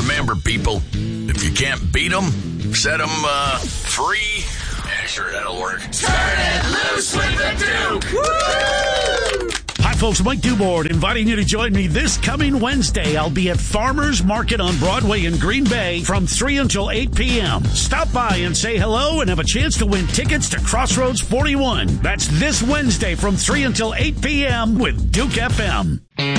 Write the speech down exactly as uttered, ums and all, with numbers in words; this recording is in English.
Remember, people, if you can't beat them, set them uh, free. Yeah, sure, that'll work. Turn it loose with the Duke! Woo! Hi, folks. Mike Dubord inviting you to join me this coming Wednesday. I'll be at Farmers Market on Broadway in Green Bay from three until eight p.m. Stop by and say hello and have a chance to win tickets to Crossroads forty-one. That's this Wednesday from three until eight p.m. with Duke F M.